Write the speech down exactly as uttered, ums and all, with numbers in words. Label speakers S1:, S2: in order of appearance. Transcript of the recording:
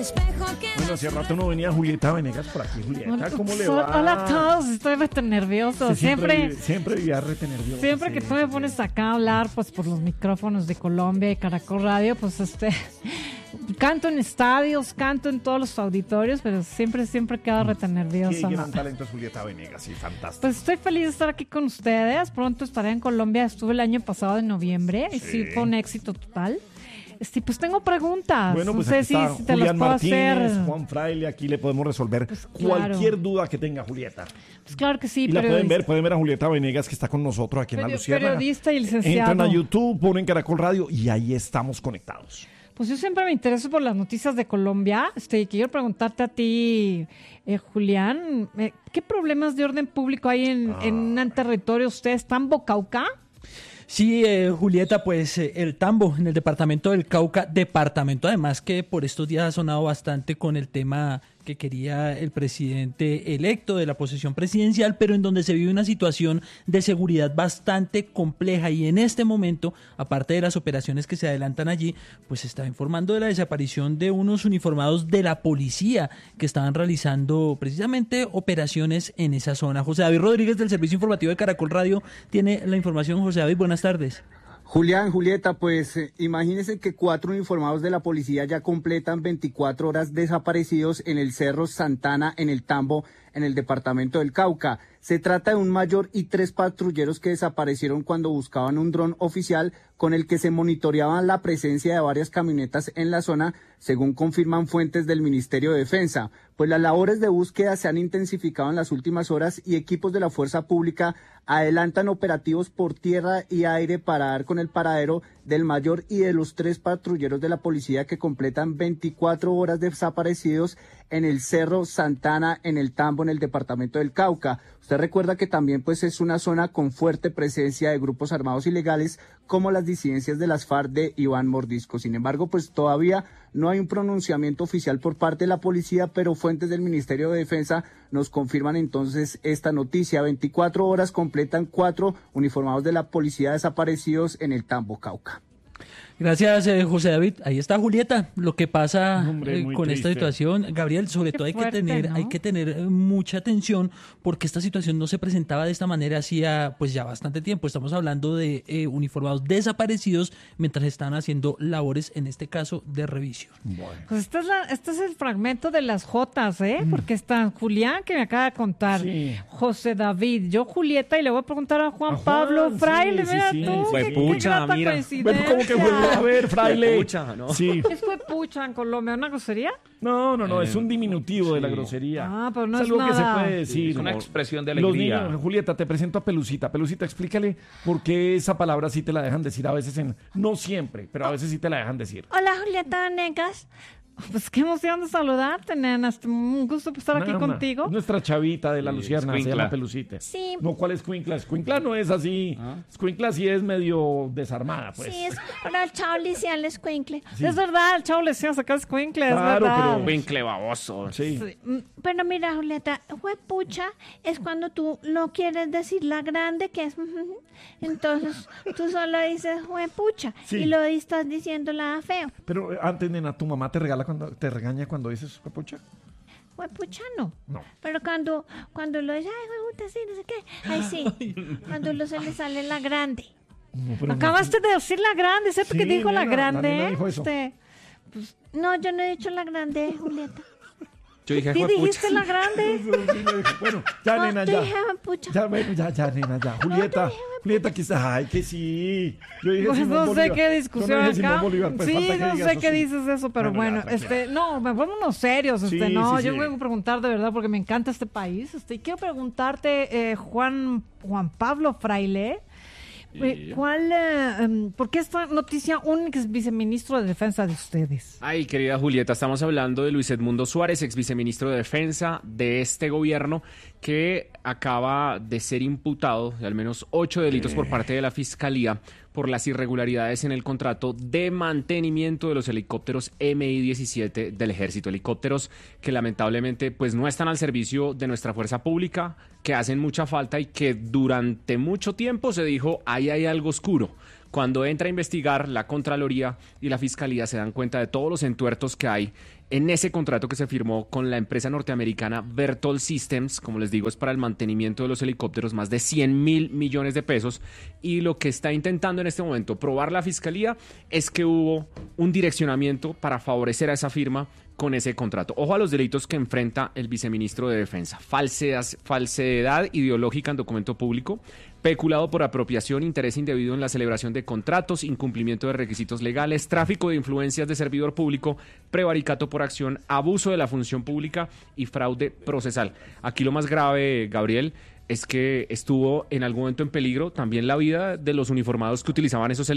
S1: Bueno, hace rato no venía Julieta Venegas por aquí. Julieta, ¿cómo le va?
S2: Hola a todos, estoy rete nervioso.
S1: Sí,
S2: siempre,
S1: siempre, siempre vivía rete nervioso.
S2: Siempre
S1: sí,
S2: que tú me pones acá a hablar, pues por los micrófonos de Colombia y Caracol Radio, pues este, canto en estadios, canto en todos los auditorios, pero siempre, siempre quedo rete nerviosa.
S1: Qué gran talento es Julieta Venegas, sí, fantástico.
S2: Pues estoy feliz de estar aquí con ustedes. Pronto estaré en Colombia. Estuve el año pasado en noviembre y sí, fue un éxito total. Este, pues tengo preguntas.
S1: Bueno, pues
S2: no sé
S1: aquí está
S2: si, si te
S1: Julián
S2: las puedo
S1: Martínez,
S2: hacer.
S1: Juan Fraile, aquí le podemos resolver
S2: Pues claro.
S1: cualquier duda que tenga Julieta.
S2: Pues claro que sí.
S1: Y la pueden ver, pueden ver a Julieta Venegas que está con nosotros aquí en La Luciérnaga.
S2: Periodista y licenciado.
S1: Entran a YouTube, ponen Caracol Radio y ahí estamos conectados.
S2: Pues yo siempre me intereso por las noticias de Colombia. Este, quiero preguntarte a ti, eh, Julián, eh, ¿qué problemas de orden público hay en, ah. en un territorio? ¿Ustedes están Bocauca?
S3: Sí, eh, Julieta, pues eh, el Tambo, en el departamento del Cauca, departamento además que por estos días ha sonado bastante con el tema que quería el presidente electo de la posesión presidencial, pero en donde se vive una situación de seguridad bastante compleja y en este momento, aparte de las operaciones que se adelantan allí, pues se está informando de la desaparición de unos uniformados de la policía que estaban realizando precisamente operaciones en esa zona. José David Rodríguez del Servicio Informativo de Caracol Radio tiene la información. José David, buenas tardes.
S4: Julián, Julieta, pues eh, imagínense que cuatro uniformados de la policía ya completan veinticuatro horas desaparecidos en el Cerro Santana, en el Tambo, en el departamento del Cauca. Se trata de un mayor y tres patrulleros que desaparecieron cuando buscaban un dron oficial con el que se monitoreaba la presencia de varias camionetas en la zona, según confirman fuentes del Ministerio de Defensa. Pues las labores de búsqueda se han intensificado en las últimas horas y equipos de la fuerza pública adelantan operativos por tierra y aire para dar con el paradero del mayor y de los tres patrulleros de la policía que completan veinticuatro horas desaparecidos en el Cerro Santana, en el Tambo, en el departamento del Cauca. Usted recuerda que también pues es una zona con fuerte presencia de grupos armados ilegales como las disidencias de las FARC de Iván Mordisco. Sin embargo, pues todavía no hay un pronunciamiento oficial por parte de la policía, pero fuentes del Ministerio de Defensa nos confirman entonces esta noticia. veinticuatro horas completan cuatro uniformados de la policía desaparecidos en el Tambo, Cauca.
S3: Gracias, eh, José David. Ahí está Julieta. Lo que pasa
S1: Hombre,
S3: eh, con
S1: triste.
S3: esta situación, Gabriel, sobre
S2: Qué
S3: todo hay
S2: fuerte,
S3: que tener,
S2: ¿no?
S3: hay que tener eh, mucha atención porque esta situación no se presentaba de esta manera hacía pues ya bastante tiempo. Estamos hablando de eh, uniformados desaparecidos mientras están haciendo labores, en este caso, de revisión.
S1: Bueno.
S2: Pues este es, la, este es el fragmento de las Jotas, ¿eh? Porque está Julián, que me acaba de contar,
S1: Sí.
S2: José David, yo Julieta, y le voy a preguntar a Juan
S1: A Juan,
S2: Pablo
S1: sí,
S2: Fraile,
S1: sí,
S2: mira
S1: sí.
S2: tú,
S5: Fue
S2: qué,
S5: pucha,
S2: qué grata
S5: mira.
S2: coincidencia.
S1: Bueno, ¿cómo que fue? A ver, Fraile.
S5: Pucha, ¿no?
S1: Sí.
S2: ¿Qué fue pucha en Colombia? ¿Una grosería?
S1: No, no, no,
S5: Eh,
S1: es un diminutivo de la
S5: sí.
S1: grosería.
S2: Ah, pero no
S1: es
S2: es
S1: algo que se
S2: nada.
S1: puede decir.
S5: Es una
S1: como
S5: expresión de
S1: los
S5: alegría.
S1: niños. Julieta, te presento a Pelucita. Pelucita, explícale por qué esa palabra sí te la dejan decir a veces en... No siempre, pero a veces sí te la dejan decir.
S2: Hola, Julieta Venegas. Pues qué emoción de saludarte, nena. Es un gusto estar aquí
S1: Nana,
S2: contigo.
S1: es nuestra chavita de la
S5: Sí,
S1: Luciérnaga, se
S5: escuincla.
S1: llama Pelucita.
S6: Sí.
S1: No, ¿cuál es Cuincla? Escuincla no es así.
S5: ¿Ah?
S1: Escuincla sí es medio desarmada, pues.
S6: Sí, es para el chavo Licial Escuincle.
S1: Sí.
S2: Es verdad, el chavo le decía sacar escuincle, es
S1: Claro,
S2: verdad.
S1: pero-
S5: Winkle baboso.
S1: Sí.
S2: Sí. Mm,
S6: Pero mira, Julieta, huepucha es cuando tú no quieres decir la grande, que es... Entonces, tú solo dices huepucha
S1: Sí.
S6: y lo estás diciendo la feo.
S1: Pero eh, antes, nena, ¿tu mamá te regala cuando te regaña cuando dices capucha?
S6: Huepucha no.
S1: No.
S6: Pero cuando, cuando lo dice, ay, hueputa, sí, no sé qué. Ahí sí. Cuando lo se le sale la grande.
S1: No, pero no.
S2: Acabaste de decir la grande, ¿cierto
S1: Sí,
S2: que dijo la
S1: nena, la
S2: grande?
S1: nena dijo eso.
S2: Este,
S6: No, yo no he dicho la grande, Julieta.
S5: Yo dije,
S2: ¿sí
S5: "Juepucha".
S2: dijiste la grande?
S1: Bueno, ya,
S6: No,
S1: nena,
S6: te
S1: ya.
S6: dije huepucha.
S1: Ya, bueno, ya, ya, nena, ya. Julieta,
S6: dije,
S1: Julieta, quizás, ay, que sí. Yo dije
S2: Pues
S1: Simón
S2: no sé
S1: Bolívar.
S2: qué discusión
S1: Yo no dije Simón
S2: acá.
S1: Bolívar, pues
S2: sí,
S1: falta que
S2: no
S1: digas
S2: sé
S1: eso,
S2: qué
S1: sí.
S2: dices eso, pero
S1: Bueno,
S2: bueno,
S1: ya, tranquila.
S2: este, no, me ponemos serios, este,
S1: Sí,
S2: no,
S1: sí,
S2: yo
S1: sí.
S2: vengo a preguntar de verdad porque me encanta este país, este, y quiero preguntarte, eh, Juan, Juan Pablo Fraile, eh, ¿cuál, eh, em, por qué esta noticia un ex viceministro de Defensa de ustedes?
S5: Ay, querida Julieta, estamos hablando de Luis Edmundo Suárez, ex viceministro de Defensa de este gobierno, que acaba de ser imputado de al menos ocho delitos por parte de la Fiscalía por las irregularidades en el contrato de mantenimiento de los helicópteros M I diecisiete del Ejército. Helicópteros que lamentablemente pues no están al servicio de nuestra fuerza pública, que hacen mucha falta y que durante mucho tiempo se dijo ahí hay algo oscuro. Cuando entra a investigar la Contraloría y la Fiscalía se dan cuenta de todos los entuertos que hay en ese contrato que se firmó con la empresa norteamericana Vertol Systems, como les digo, es para el mantenimiento de los helicópteros, más de cien mil millones de pesos, y lo que está intentando en este momento probar la Fiscalía es que hubo un direccionamiento para favorecer a esa firma con ese contrato. Ojo a los delitos que enfrenta el viceministro de Defensa: falsedad, falsedad ideológica en documento público, peculado por apropiación, interés indebido en la celebración de contratos, incumplimiento de requisitos legales, tráfico de influencias de servidor público, prevaricato por acción, abuso de la función pública y fraude procesal. Aquí lo más grave, Gabriel, es que estuvo en algún momento en peligro también la vida de los uniformados que utilizaban esos helicópteros